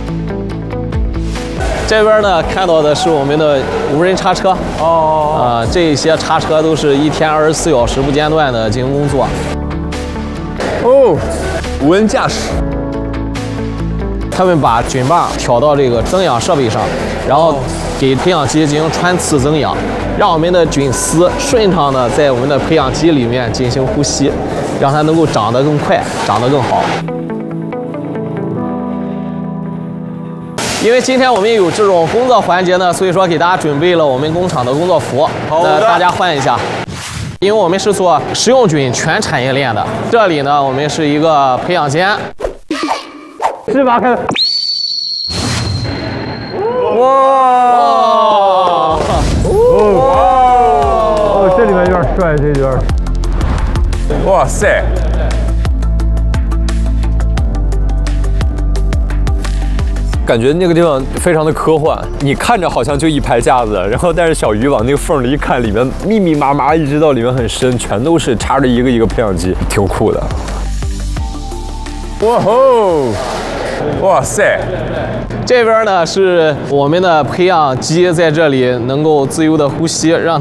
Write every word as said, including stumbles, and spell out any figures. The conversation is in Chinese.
这边呢看到的是我们的无人叉车哦，啊、呃，这些叉车都是一天二十四小时不间断的进行工作。 哦，无人驾驶。 他们把菌棒挑到这个增氧设备上，然后给培养基进行穿刺增氧，让我们的菌丝顺畅的在我们的培养基里面进行呼吸，让它能够长得更快，长得更好。因为今天我们有这种工作环节呢，所以说给大家准备了我们工厂的工作服，那大家换一下。因为我们是做食用菌全产业链的，这里呢我们是一个培养间。 是吧？看。哇！哦，这里面有点帅，这有点。哇塞！感觉那个地方非常的科幻，你看着好像就一排架子，然后但是小鱼往那个缝里一看，里面密密麻麻，一直到里面很深，全都是插着一个一个培养基，挺酷的。哇吼！哇塞！ 这边呢是我们的培养基在这里能够自由的呼吸，让